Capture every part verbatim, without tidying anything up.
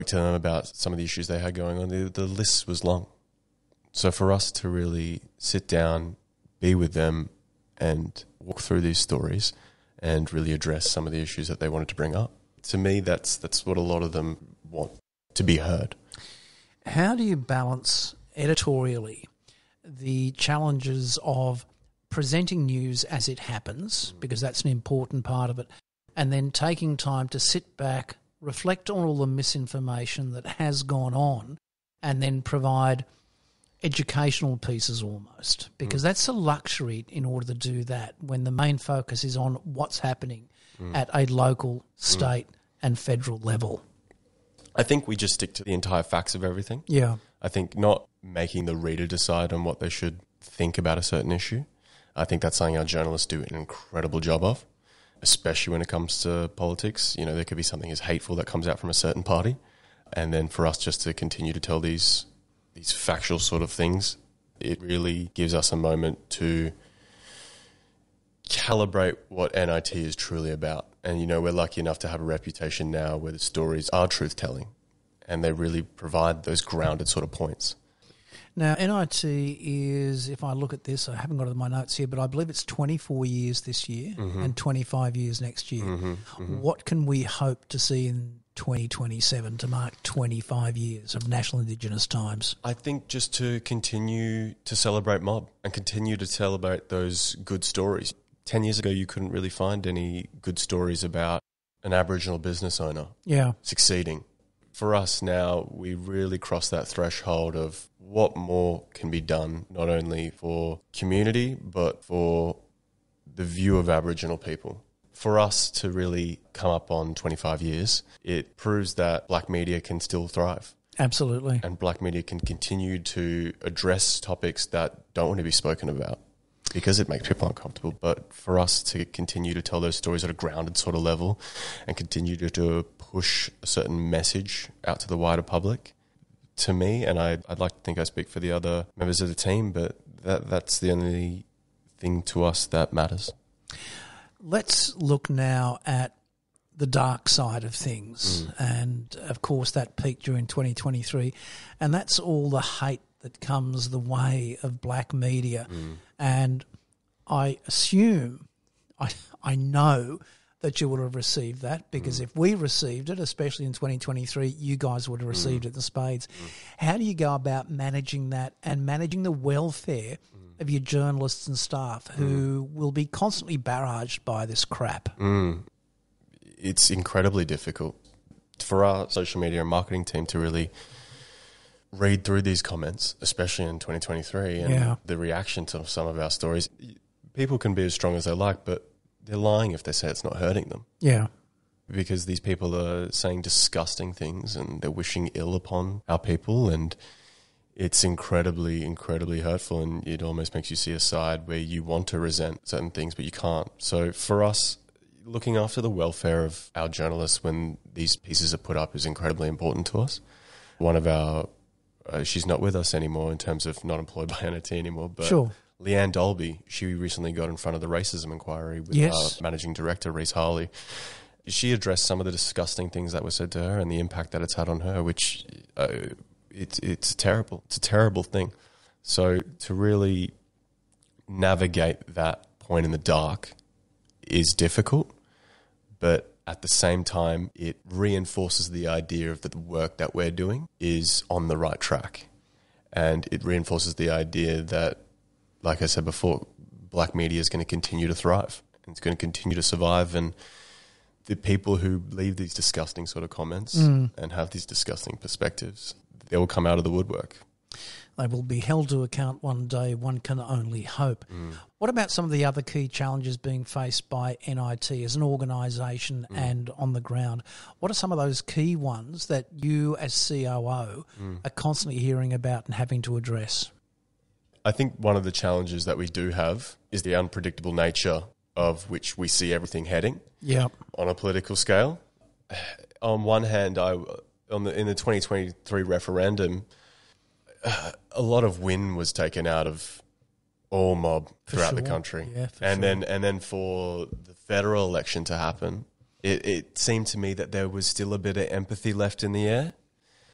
to them about some of the issues they had going on. The, the list was long. So for us to really sit down, be with them and walk through these stories and really address some of the issues that they wanted to bring up, to me, that's that's what a lot of them want, to be heard. How do you balance editorially the challenges of presenting news as it happens, because that's an important part of it, and then taking time to sit back, reflect on all the misinformation that has gone on, and then provide educational pieces almost, because mm. that's a luxury in order to do that when the main focus is on what's happening mm. at a local, state mm. and federal level? I think we just stick to the entire facts of everything. Yeah. I think not making the reader decide on what they should think about a certain issue. I think that's something our journalists do an incredible job of, especially when it comes to politics. You know, there could be something as hateful that comes out from a certain party, and then for us just to continue to tell these these factual sort of things, it really gives us a moment to calibrate what N I T is truly about. And, you know, we're lucky enough to have a reputation now where the stories are truth-telling and they really provide those grounded sort of points. Now, N I T is, if I look at this, I haven't got it in my notes here, but I believe it's twenty-four years this year mm-hmm. and twenty-five years next year. Mm-hmm, mm-hmm. What can we hope to see in twenty twenty-seven to mark twenty-five years of National Indigenous Times? I think just to continue to celebrate mob and continue to celebrate those good stories. Ten years ago, you couldn't really find any good stories about an Aboriginal business owner yeah. succeeding. For us now, we really cross that threshold of what more can be done, not only for community, but for the view of Aboriginal people. For us to really come up on twenty-five years, it proves that black media can still thrive. Absolutely. And black media can continue to address topics that don't want to be spoken about because it makes people uncomfortable. But for us to continue to tell those stories at a grounded sort of level and continue to, to push a certain message out to the wider public, to me, and I, I'd like to think I speak for the other members of the team, but that that's the only thing to us that matters. Let's look now at the dark side of things. Mm. And, of course, that peaked during twenty twenty-three. And that's all the hate that comes the way of black media. Mm. And I assume, I I know that you would have received that, because mm. if we received it, especially in twenty twenty-three, you guys would have received mm. it in spades. Mm. How do you go about managing that and managing the welfare mm. of your journalists and staff who mm. will be constantly barraged by this crap? Mm. It's incredibly difficult for our social media and marketing team to really read through these comments, especially in twenty twenty-three, and yeah. the reaction to some of our stories. People can be as strong as they like, but they're lying if they say it's not hurting them. Yeah. Because these people are saying disgusting things and they're wishing ill upon our people, and it's incredibly, incredibly hurtful, and it almost makes you see a side where you want to resent certain things, but you can't. So for us, looking after the welfare of our journalists when these pieces are put up is incredibly important to us. One of our, uh, she's not with us anymore in terms of not employed by N I T anymore, but sure. Leanne Dolby, she recently got in front of the racism inquiry with yes. our managing director, Reece Harley. She addressed some of the disgusting things that were said to her and the impact that it's had on her, which uh, it's it's terrible. It's a terrible thing. So to really navigate that point in the dark is difficult, but at the same time, it reinforces the idea of that the work that we're doing is on the right track. And it reinforces the idea that, like I said before, black media is going to continue to thrive and it's going to continue to survive. And the people who leave these disgusting sort of comments mm. and have these disgusting perspectives, they will come out of the woodwork. They will be held to account one day, one can only hope. Mm. What about some of the other key challenges being faced by N I T as an organisation mm. and on the ground? What are some of those key ones that you as C O O mm. are constantly hearing about and having to address? I think one of the challenges that we do have is the unpredictable nature of which we see everything heading yep. on a political scale. On one hand, I on the in the twenty twenty-three referendum, uh, a lot of win was taken out of all mob for throughout sure. the country. Yeah, for and sure. then and then for the federal election to happen, it, it seemed to me that there was still a bit of empathy left in the air.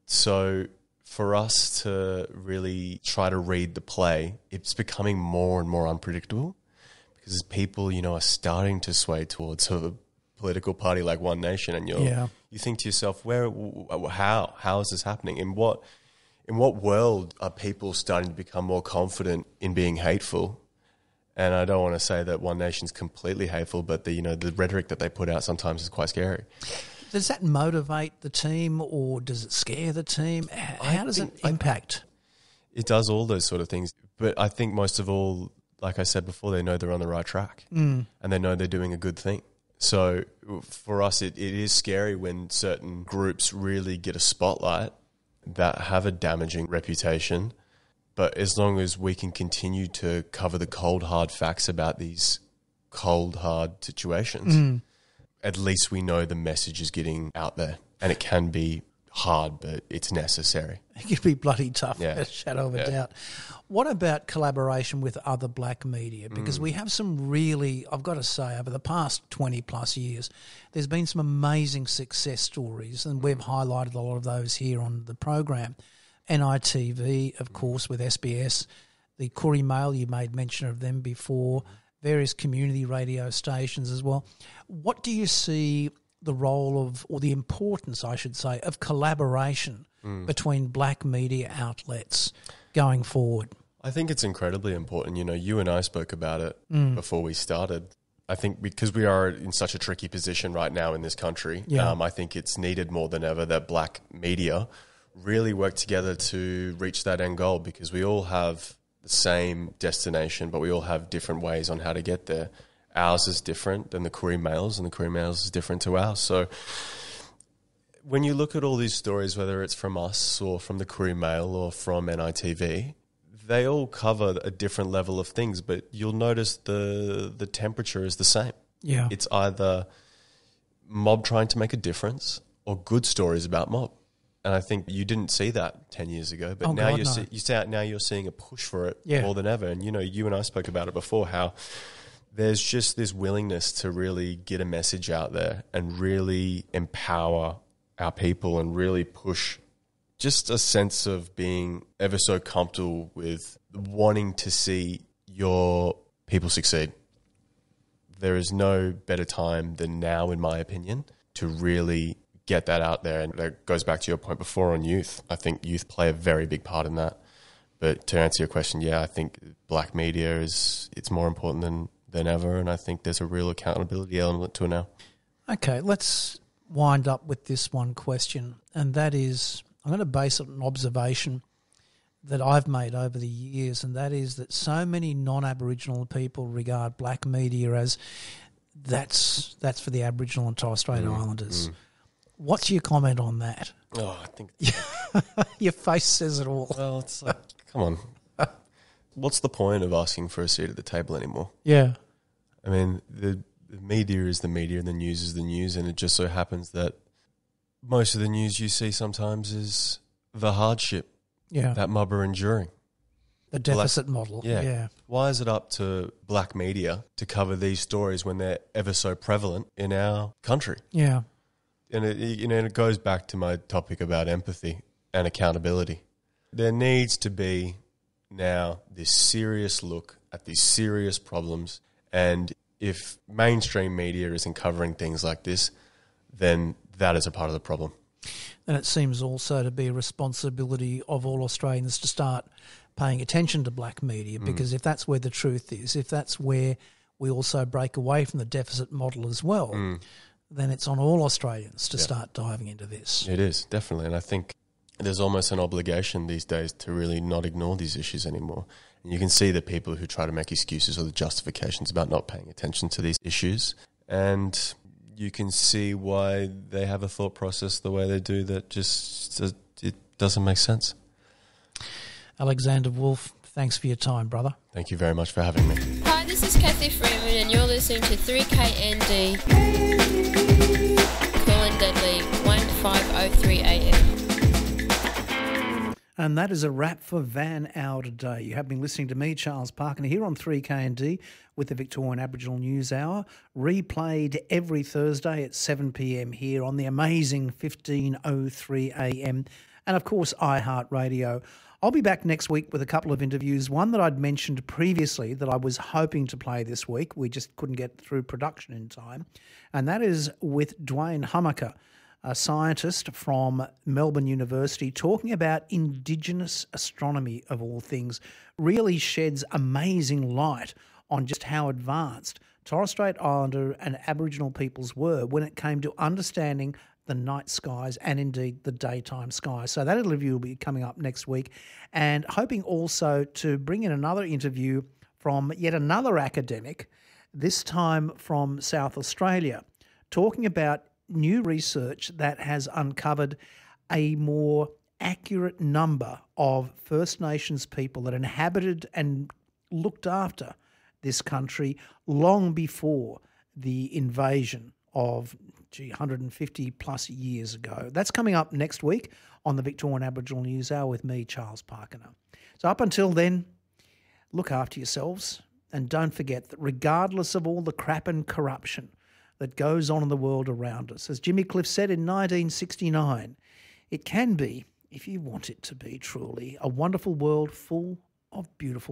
So for us to really try to read the play, it's becoming more and more unpredictable because people, you know, are starting to sway towards sort of a political party like One Nation, and you're, Yeah. you think to yourself, where, how, how is this happening? In what, in what world are people starting to become more confident in being hateful? And I don't want to say that One Nation's completely hateful, but the, you know, the rhetoric that they put out sometimes is quite scary. Does that motivate the team, or does it scare the team? How does it impact? It does all those sort of things. But I think most of all, like I said before, they know they're on the right track mm. and they know they're doing a good thing. So for us, it, it is scary when certain groups really get a spotlight that have a damaging reputation. But as long as we can continue to cover the cold, hard facts about these cold, hard situations, mm. at least we know the message is getting out there. And it can be hard, but it's necessary. It can be bloody tough, yeah. a shadow of a yeah. doubt. What about collaboration with other black media? Because mm. we have some really, I've got to say, over the past twenty plus years, there's been some amazing success stories, and we've highlighted a lot of those here on the program. N I T V, of course, with S B S, the Koori Mail, you made mention of them before, various community radio stations as well. What do you see the role of, or the importance, I should say, of collaboration mm. between black media outlets going forward? I think it's incredibly important. You know, you and I spoke about it mm. before we started. I think because we are in such a tricky position right now in this country, yeah. um, I think it's needed more than ever that black media really work together to reach that end goal, because we all have the same destination, but we all have different ways on how to get there. Ours is different than the Koori Mail's, and the Koori Mail's is different to ours. So when you look at all these stories, whether it's from us or from the Koori Mail or from N I T V, they all cover a different level of things, but you'll notice the the temperature is the same. Yeah. It's either mob trying to make a difference or good stories about mob. And I think you didn't see that ten years ago, but oh now God, you're no. see, you see, now you're seeing a push for it yeah. more than ever. And you know, you and I spoke about it before, how there's just this willingness to really get a message out there and really empower our people and really push just a sense of being ever so comfortable with wanting to see your people succeed. There is no better time than now, in my opinion, to really get that out there. And that goes back to your point before on youth. I think youth play a very big part in that. But to answer your question, yeah, I think black media is, it's more important than, than ever. And I think there's a real accountability element to it now. Okay, let's wind up with this one question. And that is, I'm going to base it on an observation that I've made over the years. And that is that so many non-Aboriginal people regard black media as that's, that's for the Aboriginal and Torres Strait mm, Islanders. Mm. What's your comment on that? Oh, I think your face says it all. Well, it's like, come on. What's the point of asking for a seat at the table anymore? Yeah. I mean, the, the media is the media and the news is the news, and it just so happens that most of the news you see sometimes is the hardship yeah. that mob are enduring. The deficit black, model. Yeah. yeah. Why is it up to black media to cover these stories when they're ever so prevalent in our country? Yeah. And it, you know, and it goes back to my topic about empathy and accountability. There needs to be now this serious look at these serious problems. And if mainstream media isn't covering things like this, then that is a part of the problem. And it seems also to be a responsibility of all Australians to start paying attention to black media, because mm. if that's where the truth is, if that's where we also break away from the deficit model as well, mm. then it's on all Australians to yeah. start diving into this. It is, definitely. And I think there's almost an obligation these days to really not ignore these issues anymore. And you can see the people who try to make excuses or the justifications about not paying attention to these issues. And you can see why they have a thought process the way they do that just it doesn't make sense. Alexander Wolf, thanks for your time, brother. Thank you very much for having me. Hi, this is Kathy Freeman and you're listening to three K N D. Colin Dudley, one five oh three A M. And that is a wrap for Van Hour today. You have been listening to me, Charles Parkin, here on three K and D with the Victorian Aboriginal News Hour, replayed every Thursday at seven p m here on the amazing fifteen oh three a m and, of course, iHeartRadio. I'll be back next week with a couple of interviews, one that I'd mentioned previously that I was hoping to play this week. We just couldn't get through production in time, and that is with Dwayne Hummaker, a scientist from Melbourne University, talking about Indigenous astronomy, of all things. Really sheds amazing light on just how advanced Torres Strait Islander and Aboriginal peoples were when it came to understanding the night skies and indeed the daytime skies. So that interview will be coming up next week, and hoping also to bring in another interview from yet another academic, this time from South Australia, talking about new research that has uncovered a more accurate number of First Nations people that inhabited and looked after this country long before the invasion of, gee, one hundred fifty plus years ago. That's coming up next week on the Victorian Aboriginal News Hour with me, Charles Parkiner. So up until then, look after yourselves, and don't forget that regardless of all the crap and corruption that goes on in the world around us, as Jimmy Cliff said in nineteen sixty-nine, it can be, if you want it to be truly, a wonderful world full of beautiful